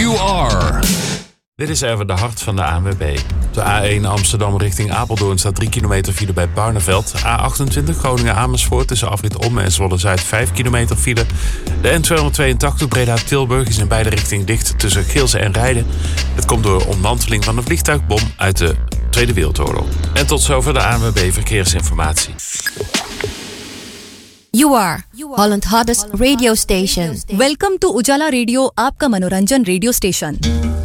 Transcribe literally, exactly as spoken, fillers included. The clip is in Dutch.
You Are. Dit is even de hart van de A N W B. De A één Amsterdam richting Apeldoorn staat drie kilometer file bij Barneveld. A achtentwintig Groningen-Amersfoort tussen afrit Ommen en Zwolle-Zuid vijf kilometer file. De N tweehonderdtweeëntachtig Breda-Tilburg is in beide richtingen dicht tussen Geelse en Rijden. Het komt door ontmanteling van een vliegtuigbom uit de Tweede Wereldoorlog. En tot zover de A N W B Verkeersinformatie. You are Holland hottest radio station. Welcome to Ujala Radio, आपका मनोरंजन radio station.